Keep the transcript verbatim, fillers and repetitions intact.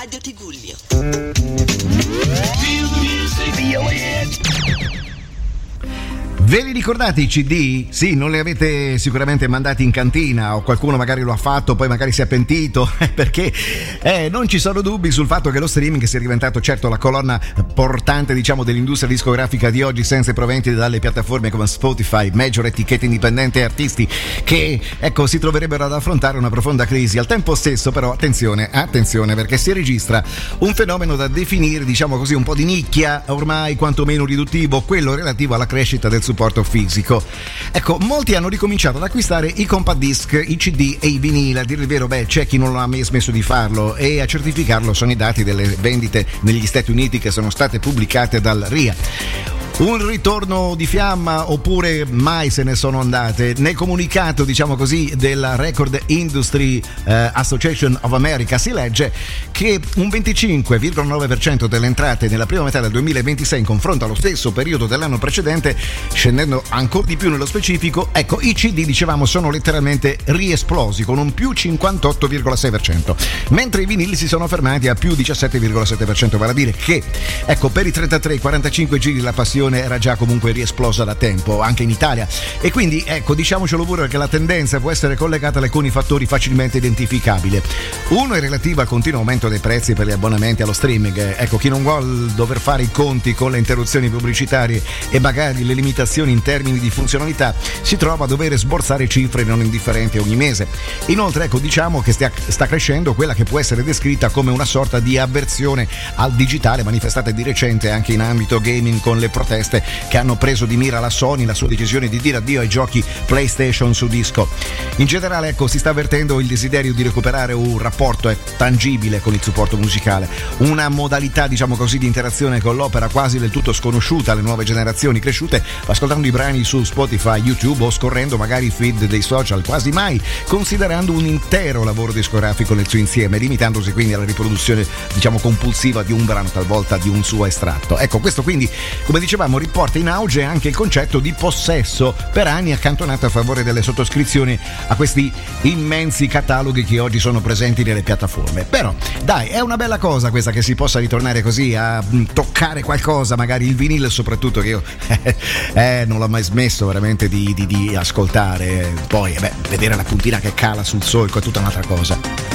Radio Tigullio. Ve li ricordate i C D? Sì, non li avete sicuramente mandati in cantina, o qualcuno magari lo ha fatto, poi magari si è pentito, perché eh, non ci sono dubbi sul fatto che lo streaming sia diventato certo la colonna portante, diciamo, dell'industria discografica di oggi, senza i proventi dalle piattaforme come Spotify, major etichette indipendenti e artisti che, ecco, si troverebbero ad affrontare una profonda crisi. Al tempo stesso, però, attenzione, attenzione, perché si registra un fenomeno da definire, diciamo così, un po' di nicchia, ormai quantomeno riduttivo, quello relativo alla crescita del supporto fisico. Ecco, molti hanno ricominciato ad acquistare i compact disc, i C D e i vinili. A dire il vero, beh, c'è chi non ha mai smesso di farlo, e a certificarlo sono i dati delle vendite negli Stati Uniti che sono state pubblicate dal R I A. Un ritorno di fiamma, oppure mai se ne sono andate? Nel comunicato, diciamo così, della Record Industry eh, Association of America si legge che un venticinque virgola nove per cento delle entrate nella prima metà del duemilaventisei in confronto allo stesso periodo dell'anno precedente, scendendo ancora di più nello specifico, ecco, i C D, dicevamo, sono letteralmente riesplosi con un più cinquantotto virgola sei per cento, mentre i vinili si sono fermati a più diciassette virgola sette per cento, vale a dire che, ecco, per i trentatré quarantacinque giri la passione era già comunque riesplosa da tempo anche in Italia, e quindi, ecco, diciamocelo pure che la tendenza può essere collegata ad alcuni fattori facilmente identificabili. Uno è relativo al continuo aumento dei prezzi per gli abbonamenti allo streaming. Ecco, chi non vuole dover fare i conti con le interruzioni pubblicitarie e magari le limitazioni in termini di funzionalità si trova a dover sborsare cifre non indifferenti ogni mese. Inoltre, ecco, diciamo che stia, sta crescendo quella che può essere descritta come una sorta di avversione al digitale, manifestata di recente anche in ambito gaming con le proteste che hanno preso di mira la Sony, la sua decisione di dire addio ai giochi PlayStation su disco. In generale, ecco, si sta avvertendo il desiderio di recuperare un rapporto eh, tangibile con il supporto musicale, una modalità, diciamo così, di interazione con l'opera quasi del tutto sconosciuta alle nuove generazioni cresciute ascoltando i brani su Spotify, YouTube o scorrendo magari i feed dei social, quasi mai considerando un intero lavoro discografico nel suo insieme, limitandosi quindi alla riproduzione, diciamo, compulsiva di un brano, talvolta di un suo estratto. Ecco, questo quindi, come dicevamo, riporta in auge anche il concetto di possesso, per anni accantonato a favore delle sottoscrizioni a questi immensi cataloghi che oggi sono presenti nelle piattaforme. Però dai, è una bella cosa questa, che si possa ritornare così a toccare qualcosa, magari il vinile soprattutto, che io eh, non l'ho mai smesso veramente di, di, di ascoltare. Poi beh, vedere la puntina che cala sul solco è tutta un'altra cosa.